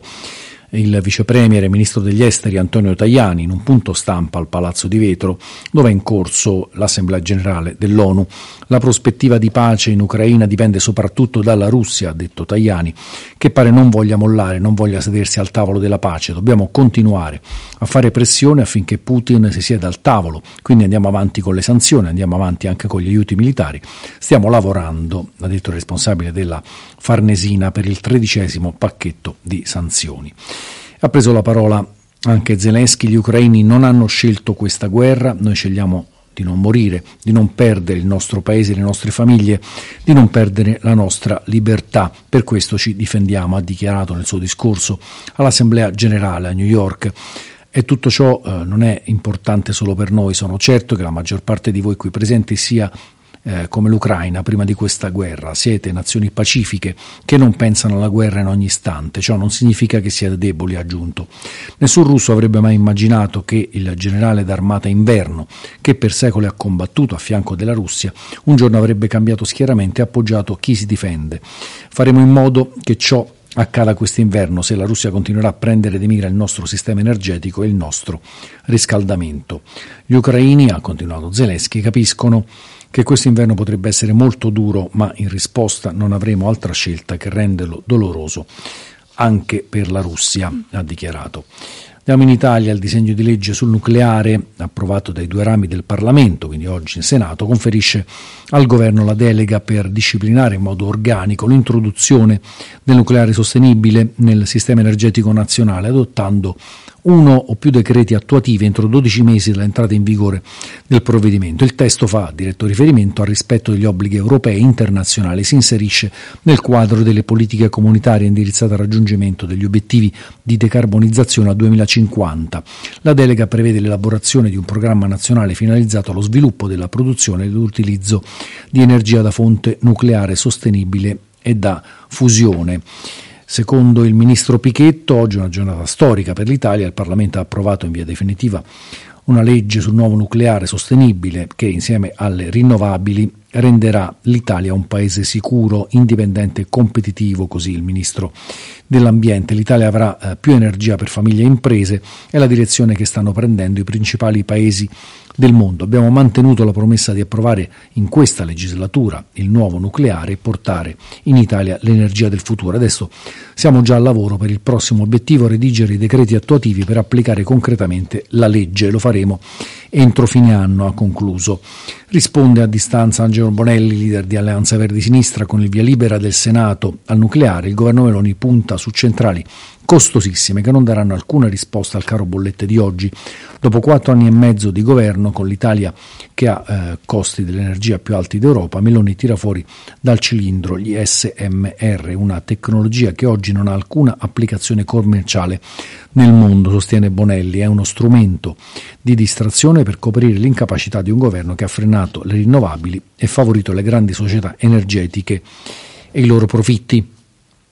il vice premier e ministro degli esteri Antonio Tajani in un punto stampa al Palazzo di Vetro, dove è in corso l'Assemblea Generale dell'ONU. La prospettiva di pace in Ucraina dipende soprattutto dalla Russia, ha detto Tajani, che pare non voglia mollare, non voglia sedersi al tavolo della pace. Dobbiamo continuare a fare pressione affinché Putin si sieda al tavolo, quindi andiamo avanti con le sanzioni, andiamo avanti anche con gli aiuti militari. Stiamo lavorando, ha detto il responsabile della Farnesina, per il 13° pacchetto di sanzioni. Ha preso la parola anche Zelensky: gli ucraini non hanno scelto questa guerra, noi scegliamo di non morire, di non perdere il nostro paese, le nostre famiglie, di non perdere la nostra libertà. Per questo ci difendiamo, ha dichiarato nel suo discorso all'Assemblea Generale a New York. E tutto ciò non è importante solo per noi, sono certo che la maggior parte di voi qui presenti sia come l'Ucraina prima di questa guerra. Siete nazioni pacifiche che non pensano alla guerra in ogni istante. Ciò non significa che siete deboli, ha aggiunto. Nessun russo avrebbe mai immaginato che il generale d'armata Inverno, che per secoli ha combattuto a fianco della Russia, un giorno avrebbe cambiato schieramento e appoggiato chi si difende. Faremo in modo che ciò accada quest'inverno se la Russia continuerà a prendere di mira il nostro sistema energetico e il nostro riscaldamento. Gli ucraini, ha continuato Zelensky, capiscono che questo inverno potrebbe essere molto duro, ma in risposta non avremo altra scelta che renderlo doloroso anche per la Russia, ha dichiarato. Andiamo in Italia. Il disegno di legge sul nucleare, approvato dai 2 rami del Parlamento, quindi oggi in Senato, conferisce al governo la delega per disciplinare in modo organico l'introduzione del nucleare sostenibile nel sistema energetico nazionale, adottando uno o più decreti attuativi entro 12 mesi dall'entrata in vigore del provvedimento. Il testo fa diretto riferimento al rispetto degli obblighi europei e internazionali, si inserisce nel quadro delle politiche comunitarie indirizzate al raggiungimento degli obiettivi di decarbonizzazione al 2050. La delega prevede l'elaborazione di un programma nazionale finalizzato allo sviluppo della produzione e dell'utilizzo di energia da fonte nucleare sostenibile e da fusione. Secondo il ministro Pichetto, oggi è una giornata storica per l'Italia. Il Parlamento ha approvato in via definitiva una legge sul nuovo nucleare sostenibile che, insieme alle rinnovabili, renderà l'Italia un paese sicuro, indipendente e competitivo, così il ministro dell'ambiente. L'Italia avrà più energia per famiglie e imprese, è la direzione che stanno prendendo i principali paesi del mondo. Abbiamo mantenuto la promessa di approvare in questa legislatura il nuovo nucleare e portare in Italia l'energia del futuro. Adesso siamo già al lavoro per il prossimo obiettivo: redigere i decreti attuativi per applicare concretamente la legge. Lo faremo entro fine anno, ha concluso. Risponde a distanza Angelo Bonelli, leader di Alleanza Verdi Sinistra. Con il via libera del Senato al nucleare, il governo Meloni punta su centrali costosissime che non daranno alcuna risposta al caro bollette di oggi. Dopo 4 anni e mezzo di governo, con l'Italia che ha costi dell'energia più alti d'Europa, Meloni tira fuori dal cilindro gli SMR, una tecnologia che oggi non ha alcuna applicazione commerciale nel mondo, sostiene Bonelli. È uno strumento di distrazione per coprire l'incapacità di un governo che ha frenato le rinnovabili e favorito le grandi società energetiche e i loro profitti.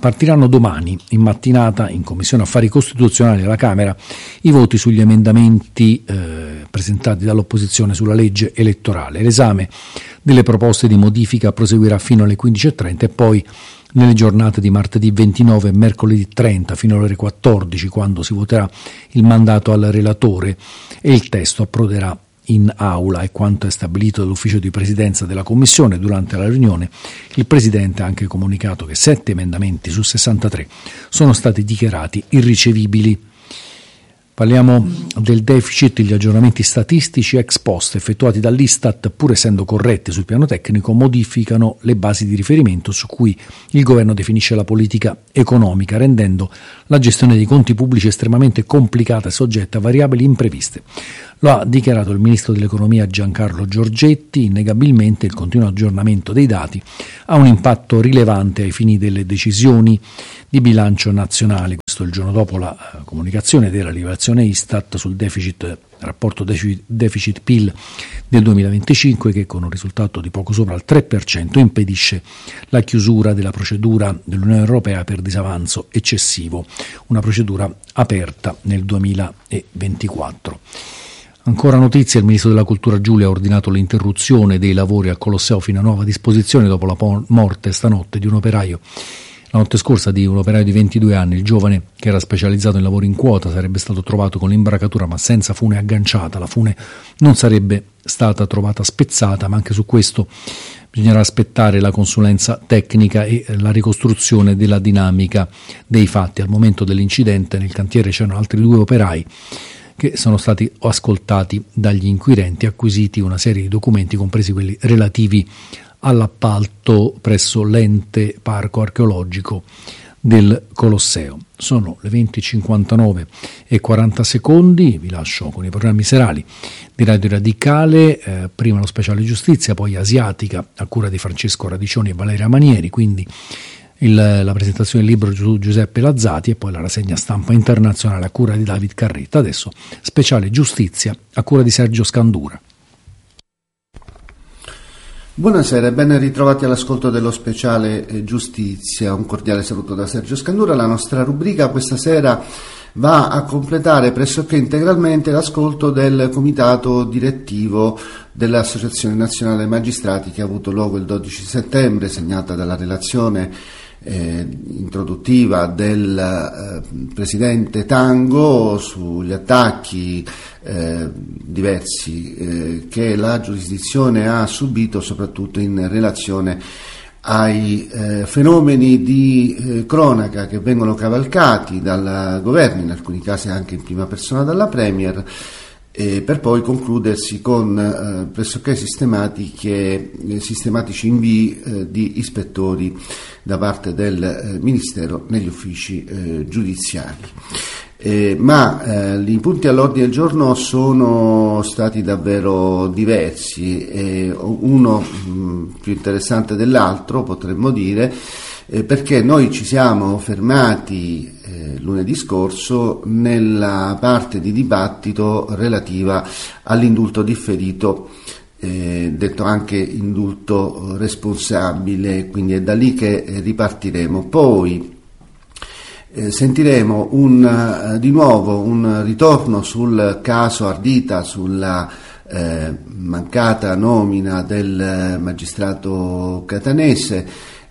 Partiranno domani in mattinata in Commissione Affari Costituzionali alla Camera i voti sugli emendamenti presentati dall'opposizione sulla legge elettorale. L'esame delle proposte di modifica proseguirà fino alle 15.30 e poi nelle giornate di martedì 29 e mercoledì 30 fino alle ore 14, quando si voterà il mandato al relatore e il testo approderà in aula. E quanto è stabilito dall'ufficio di presidenza della Commissione durante la riunione, il Presidente ha anche comunicato che 7 emendamenti su 63 sono stati dichiarati irricevibili. Parliamo del deficit. Gli aggiornamenti statistici ex post effettuati dall'Istat, pur essendo corretti sul piano tecnico, modificano le basi di riferimento su cui il governo definisce la politica economica, rendendo la gestione dei conti pubblici estremamente complicata e soggetta a variabili impreviste. Lo ha dichiarato il ministro dell'economia Giancarlo Giorgetti. Innegabilmente il continuo aggiornamento dei dati ha un impatto rilevante ai fini delle decisioni di bilancio nazionale. Questo il giorno dopo la comunicazione della rilevazione Istat sul rapporto deficit-PIL del 2025, che con un risultato di poco sopra il 3% impedisce la chiusura della procedura dell'Unione Europea per disavanzo eccessivo, una procedura aperta nel 2024. Ancora notizie: il ministro della Cultura Giulia ha ordinato l'interruzione dei lavori al Colosseo fino a nuova disposizione dopo la morte stanotte di un operaio. La notte scorsa di un operaio di 22 anni, il giovane, che era specializzato in lavori in quota, sarebbe stato trovato con l'imbracatura ma senza fune agganciata. La fune non sarebbe stata trovata spezzata, ma anche su questo bisognerà aspettare la consulenza tecnica e la ricostruzione della dinamica dei fatti. Al momento dell'incidente nel cantiere c'erano altri 2 operai che sono stati ascoltati dagli inquirenti, acquisiti una serie di documenti, compresi quelli relativi all'appalto presso l'ente parco archeologico del Colosseo. Sono le 20:59 e 40 secondi, vi lascio con i programmi serali di Radio Radicale, prima lo speciale giustizia, poi Asiatica a cura di Francesco Radicioni e Valeria Manieri, quindi la presentazione del libro su Giuseppe Lazzati e poi la rassegna stampa internazionale a cura di David Carretta. Adesso speciale giustizia a cura di Sergio Scandura. Buonasera e ben ritrovati all'ascolto dello speciale giustizia. Un cordiale saluto da Sergio Scandura. La nostra rubrica questa sera va a completare pressoché integralmente l'ascolto del comitato direttivo dell'Associazione Nazionale Magistrati, che ha avuto luogo il 12 settembre, segnata dalla relazione introduttiva del presidente Tango sugli attacchi diversi che la giurisdizione ha subito, soprattutto in relazione ai fenomeni di cronaca che vengono cavalcati dal governo, in alcuni casi anche in prima persona dalla Premier, per poi concludersi con pressoché sistematici invii di ispettori da parte del Ministero negli uffici giudiziari. Ma i punti all'ordine del giorno sono stati davvero diversi, uno più interessante dell'altro, potremmo dire, perché noi ci siamo fermati lunedì scorso nella parte di dibattito relativa all'indulto differito, detto anche indulto responsabile, quindi è da lì che ripartiremo. Poi sentiremo di nuovo un ritorno sul caso Ardita, sulla mancata nomina del magistrato catanese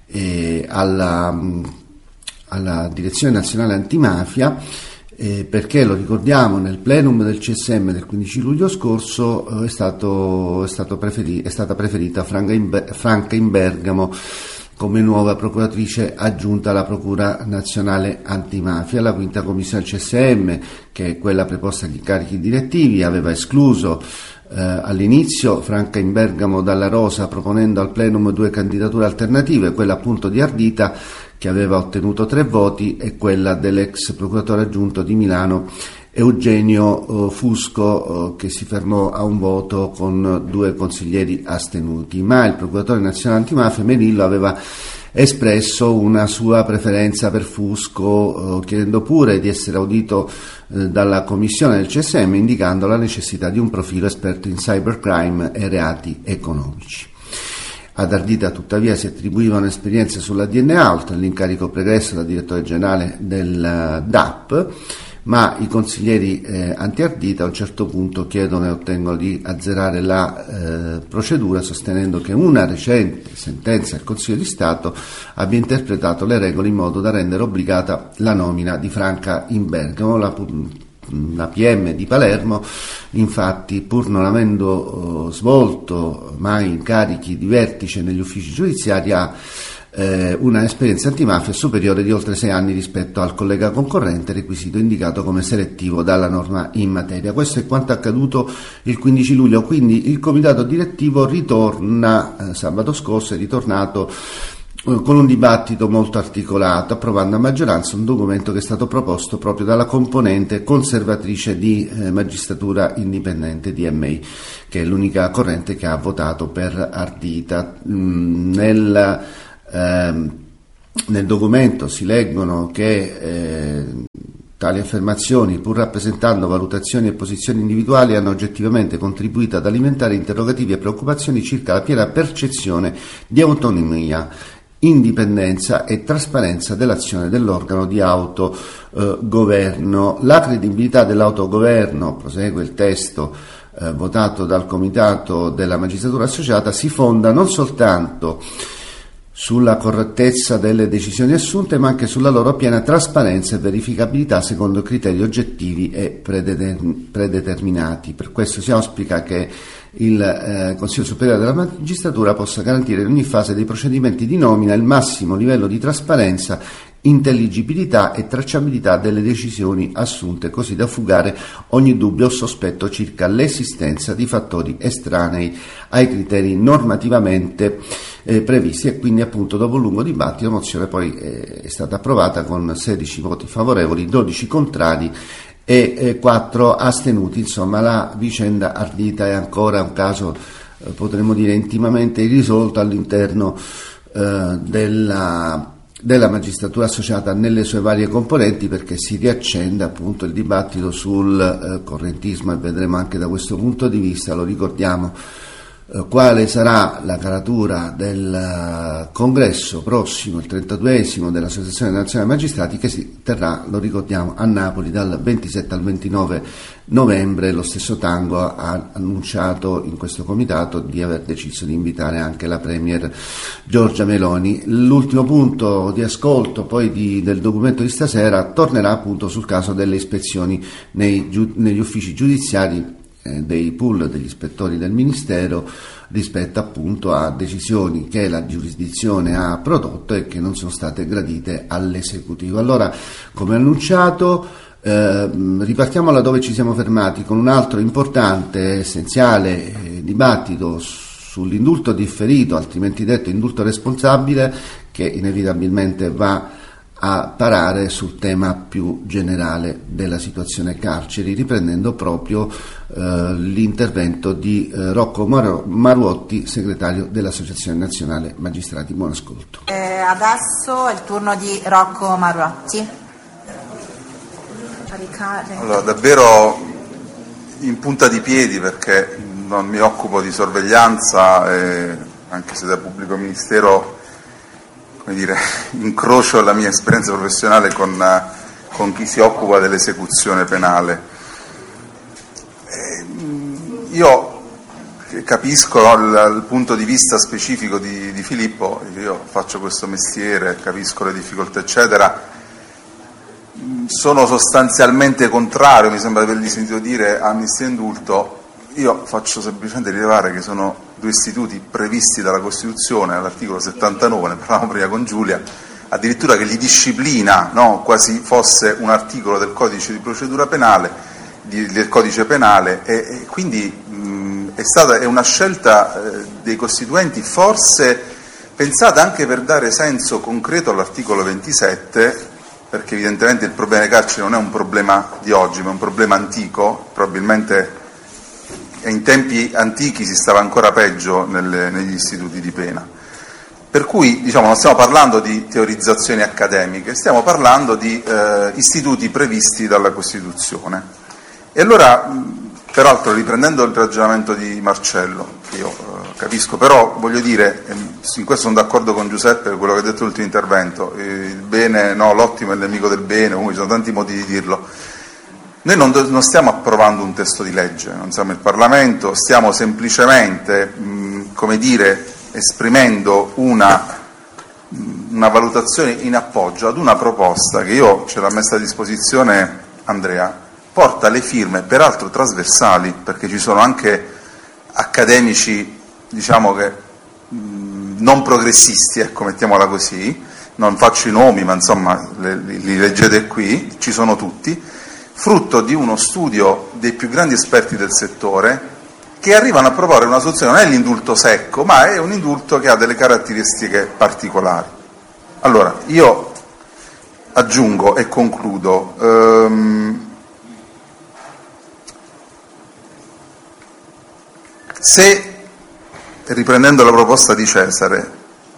alla Direzione Nazionale Antimafia, perché lo ricordiamo, nel plenum del CSM del 15 luglio scorso è stata preferita Franca in Bergamo come nuova procuratrice aggiunta alla Procura Nazionale Antimafia. La quinta commissione del CSM, che è quella preposta agli incarichi direttivi, aveva escluso all'inizio Franca in Bergamo dalla rosa, proponendo al plenum 2 candidature alternative, quella appunto di Ardita, che aveva ottenuto 3 voti, e quella dell'ex procuratore aggiunto di Milano Eugenio Fusco, che si fermò a un voto con 2 consiglieri astenuti. Ma il procuratore nazionale antimafia Melillo aveva espresso una sua preferenza per Fusco, chiedendo pure di essere audito dalla commissione del CSM, indicando la necessità di un profilo esperto in cybercrime e reati economici. Ad Ardita tuttavia si attribuivano esperienze sulla DNA, oltre all'incarico pregresso da direttore generale del DAP, ma i consiglieri anti-Ardita a un certo punto chiedono e ottengono di azzerare la procedura, sostenendo che una recente sentenza del Consiglio di Stato abbia interpretato le regole in modo da rendere obbligata la nomina di Franca in Bergamo. La PM di Palermo, infatti, pur non avendo svolto mai incarichi di vertice negli uffici giudiziari, ha una esperienza antimafia superiore di oltre 6 anni rispetto al collega concorrente, requisito indicato come selettivo dalla norma in materia. Questo è quanto accaduto il 15 luglio, quindi il comitato direttivo ritorna, sabato scorso è ritornato con un dibattito molto articolato, approvando a maggioranza un documento che è stato proposto proprio dalla componente conservatrice di Magistratura Indipendente, DMI, che è l'unica corrente che ha votato per Ardita. Nel documento si leggono che tali affermazioni, pur rappresentando valutazioni e posizioni individuali, hanno oggettivamente contribuito ad alimentare interrogativi e preoccupazioni circa la piena percezione di autonomia, indipendenza e trasparenza dell'azione dell'organo di autogoverno. La credibilità dell'autogoverno, prosegue il testo votato dal Comitato della Magistratura Associata, si fonda non soltanto sulla correttezza delle decisioni assunte, ma anche sulla loro piena trasparenza e verificabilità secondo criteri oggettivi e predeterminati. Per questo si auspica che il Consiglio Superiore della Magistratura possa garantire in ogni fase dei procedimenti di nomina il massimo livello di trasparenza, intelligibilità e tracciabilità delle decisioni assunte, così da fugare ogni dubbio o sospetto circa l'esistenza di fattori estranei ai criteri normativamente previsti. E quindi, appunto, dopo un lungo dibattito, la mozione poi è stata approvata con 16 voti favorevoli, 12 contrari e 4 astenuti. Insomma, la vicenda Ardita è ancora un caso, potremmo dire, intimamente irrisolto all'interno della magistratura associata nelle sue varie componenti, perché si riaccende appunto il dibattito sul correntismo, e vedremo anche da questo punto di vista, lo ricordiamo, quale sarà la caratura del congresso prossimo, il 32esimo dell'Associazione Nazionale Magistrati, che si terrà, lo ricordiamo, a Napoli dal 27 al 29 novembre. Lo stesso Tango ha annunciato in questo comitato di aver deciso di invitare anche la Premier Giorgia Meloni. L'ultimo punto di ascolto poi del documento di stasera tornerà appunto sul caso delle ispezioni negli uffici giudiziari, dei pool degli ispettori del Ministero rispetto appunto a decisioni che la giurisdizione ha prodotto e che non sono state gradite all'esecutivo. Allora, come annunciato, ripartiamo da dove ci siamo fermati, con un altro importante, essenziale dibattito sull'indulto differito, altrimenti detto indulto responsabile, che inevitabilmente va a parare sul tema più generale della situazione carceri, riprendendo proprio l'intervento di Rocco Maruotti, segretario dell'Associazione Nazionale Magistrati. Buon ascolto. Adesso è il turno di Rocco Maruotti. Allora, davvero in punta di piedi, perché non mi occupo di sorveglianza, anche se da pubblico ministero, come dire, incrocio la mia esperienza professionale con chi si occupa dell'esecuzione penale. Io capisco il punto di vista specifico di Filippo, io faccio questo mestiere, capisco le difficoltà eccetera, sono sostanzialmente contrario, mi sembra di avergli sentito dire, a amnistia e indulto. Io faccio semplicemente rilevare che sono due istituti previsti dalla Costituzione, all'articolo 79, ne parlavamo prima con Giulia, addirittura che li disciplina, no? Quasi fosse un articolo del codice di procedura penale, del codice penale, e quindi è una scelta dei costituenti forse pensata anche per dare senso concreto all'articolo 27, perché evidentemente il problema delle carceri non è un problema di oggi, ma è un problema antico, probabilmente in tempi antichi si stava ancora peggio negli istituti di pena. Per cui, diciamo, non stiamo parlando di teorizzazioni accademiche, stiamo parlando di istituti previsti dalla Costituzione. E allora, peraltro, riprendendo il ragionamento di Marcello, che io capisco, però voglio dire, in questo sono d'accordo con Giuseppe, quello che ha detto nell'ultimo intervento, il bene, no, l'ottimo è il nemico del bene, comunque ci sono tanti modi di dirlo. Noi non stiamo approvando un testo di legge, non siamo il Parlamento, stiamo semplicemente, come dire, esprimendo una valutazione in appoggio ad una proposta che io ce l'ha messa a disposizione Andrea, porta le firme, peraltro trasversali, perché ci sono anche accademici, diciamo che non progressisti, ecco, mettiamola così, non faccio i nomi, ma insomma li leggete qui, ci sono tutti, frutto di uno studio dei più grandi esperti del settore, che arrivano a proporre una soluzione. Non è l'indulto secco, ma è un indulto che ha delle caratteristiche particolari. Allora, io aggiungo e concludo, se, riprendendo la proposta di Cesare,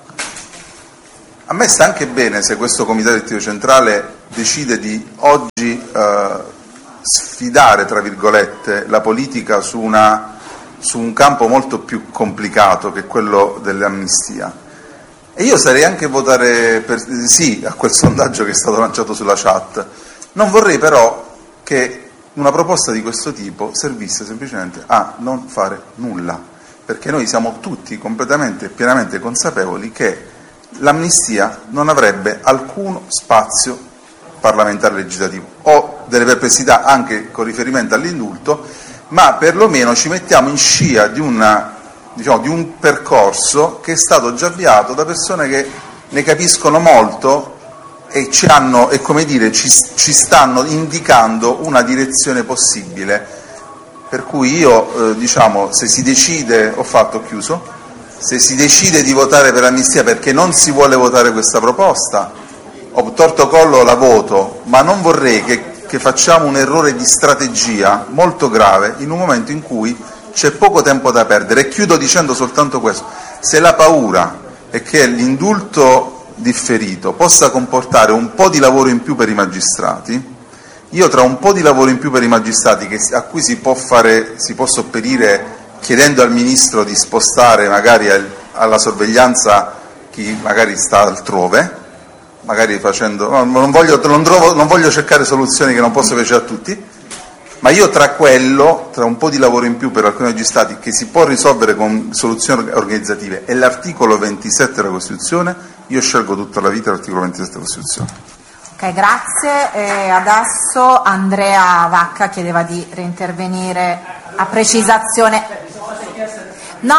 a me sta anche bene se questo Comitato Direttivo Centrale decide di oggi sfidare, tra virgolette, la politica su un campo molto più complicato che è quello dell'amnistia. E io sarei anche votare sì a quel sondaggio che è stato lanciato sulla chat. Non vorrei però che una proposta di questo tipo servisse semplicemente a non fare nulla, perché noi siamo tutti completamente e pienamente consapevoli che l'amnistia non avrebbe alcuno spazio parlamentare legislativo. Ho delle perplessità anche con riferimento all'indulto, ma perlomeno ci mettiamo in scia di un percorso che è stato già avviato da persone che ne capiscono molto e ci stanno indicando una direzione possibile. Per cui io, se si decide, se si decide di votare per l'amnistia perché non si vuole votare questa proposta, ho torto collo la voto, ma non vorrei che facciamo un errore di strategia molto grave in un momento in cui c'è poco tempo da perdere. E chiudo dicendo soltanto questo: se la paura è che l'indulto differito possa comportare un po' di lavoro in più per i magistrati, io tra un po' di lavoro in più per i magistrati a cui si può sopperire chiedendo al Ministro di spostare magari alla sorveglianza chi magari sta altrove, magari facendo, non voglio cercare soluzioni che non posso piacere a tutti, ma io tra un po' di lavoro in più per alcuni magistrati che si può risolvere con soluzioni organizzative e l'articolo 27 della Costituzione, io scelgo tutta la vita l'articolo 27 della Costituzione. Ok, grazie. Adesso Andrea Vacca chiedeva di reintervenire a precisazione. No,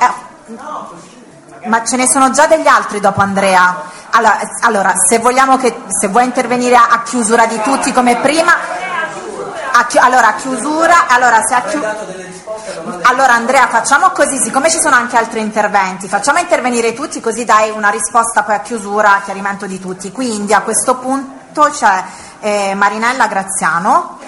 ma ce ne sono già degli altri dopo Andrea. Allora se vuoi intervenire a chiusura di tutti come prima. Allora Andrea, facciamo così, siccome ci sono anche altri interventi, facciamo intervenire tutti così dai una risposta poi a chiusura, a chiarimento di tutti. Quindi a questo punto c'è Marinella Graziano.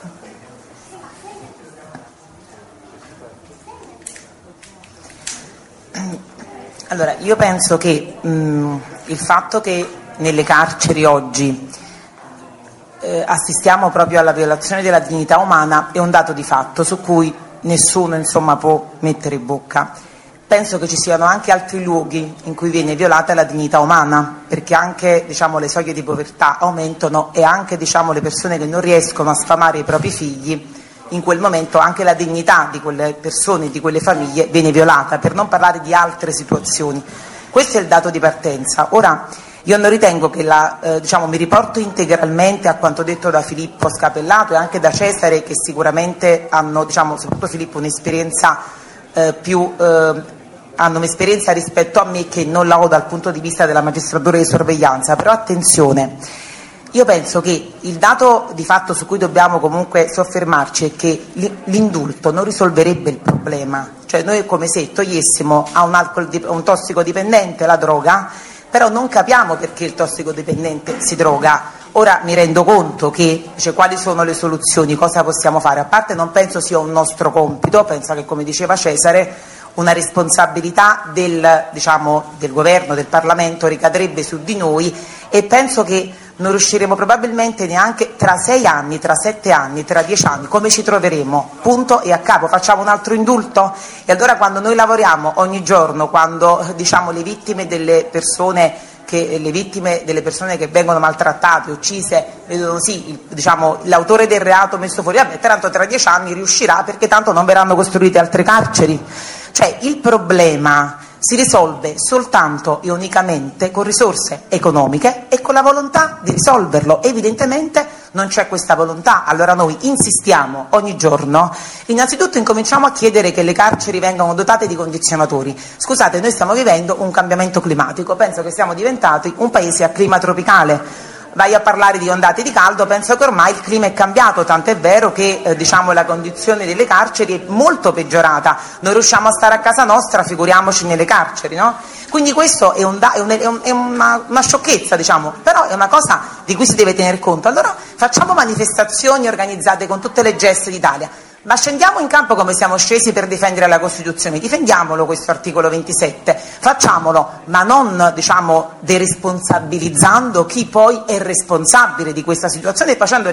Allora, io penso che il fatto che nelle carceri oggi assistiamo proprio alla violazione della dignità umana è un dato di fatto su cui nessuno può mettere bocca. Penso che ci siano anche altri luoghi in cui viene violata la dignità umana, perché anche le soglie di povertà aumentano e anche le persone che non riescono a sfamare i propri figli, in quel momento anche la dignità di quelle persone, di quelle famiglie viene violata, per non parlare di altre situazioni. Questo è il dato di partenza. Ora, io non ritengo che mi riporto integralmente a quanto detto da Filippo Scapellato e anche da Cesare, che sicuramente hanno, soprattutto Filippo, un'esperienza hanno un'esperienza rispetto a me che non la ho dal punto di vista della magistratura di sorveglianza. Però attenzione, io penso che il dato di fatto su cui dobbiamo comunque soffermarci è che l'indulto non risolverebbe il problema. Cioè noi è come se togliessimo a un tossicodipendente la droga, però non capiamo perché il tossicodipendente si droga. Ora mi rendo conto che quali sono le soluzioni, cosa possiamo fare. A parte non penso sia un nostro compito, penso che, come diceva Cesare, una responsabilità del governo, del Parlamento ricadrebbe su di noi, e penso che non riusciremo probabilmente neanche tra 6 anni, tra 7 anni, tra 10 anni. Come ci troveremo? Punto e a capo. Facciamo un altro indulto? E allora quando noi lavoriamo ogni giorno, quando diciamo le vittime delle persone che vengono maltrattate, uccise, vedono sì, diciamo, l'autore del reato messo fuori, vabbè, tanto tra 10 anni riuscirà perché tanto non verranno costruite altre carceri. Cioè il problema si risolve soltanto e unicamente con risorse economiche e con la volontà di risolverlo. Evidentemente non c'è questa volontà, allora noi insistiamo ogni giorno. Innanzitutto incominciamo a chiedere che le carceri vengano dotate di condizionatori. Scusate, noi stiamo vivendo un cambiamento climatico, penso che siamo diventati un paese a clima tropicale. Vai a parlare di ondate di caldo, penso che ormai il clima è cambiato, tanto è vero che diciamo, la condizione delle carceri è molto peggiorata. Noi riusciamo a stare a casa nostra, figuriamoci nelle carceri, no? Quindi questo è una sciocchezza, diciamo, però è una cosa di cui si deve tener conto. Allora facciamo manifestazioni organizzate con tutte le geste d'Italia, ma scendiamo in campo come siamo scesi per difendere la Costituzione, difendiamolo questo articolo 27, facciamolo, ma non diciamo deresponsabilizzando chi poi è responsabile di questa situazione e facendo